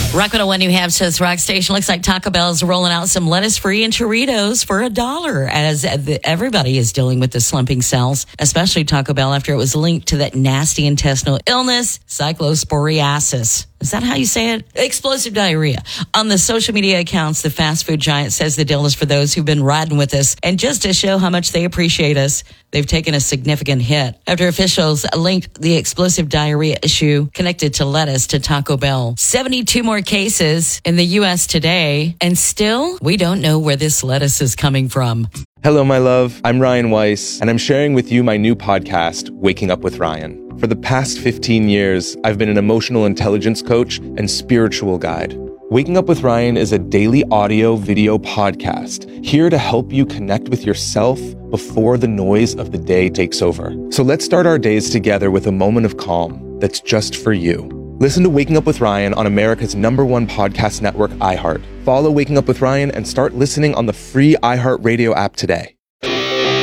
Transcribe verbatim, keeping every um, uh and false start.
Rock one oh one New Hampshire's Rock Station. Looks like Taco Bell's rolling out some lettuce-free enchiladas for a dollar as the, everybody is dealing with the slumping sales, especially Taco Bell after it was linked to that nasty intestinal illness, cyclosporiasis. Is that how you say it? Explosive diarrhea. On the social media accounts, the fast food giant says the deal is for those who've been riding with us. And just to show how much they appreciate us, they've taken a significant hit after officials linked the explosive diarrhea issue connected to lettuce to Taco Bell. seventy-two more cases in the U S today, and still, we don't know where this lettuce is coming from. Hello, my love. I'm Ryan Weiss, and I'm sharing with you my new podcast, Waking Up with Ryan. For the past fifteen years, I've been an emotional intelligence coach and spiritual guide. Waking Up with Ryan is a daily audio video podcast here to help you connect with yourself before the noise of the day takes over. So let's start our days together with a moment of calm that's just for you. Listen to Waking Up with Ryan on America's number one podcast network, iHeart. Follow Waking Up with Ryan and start listening on the free iHeartRadio app today.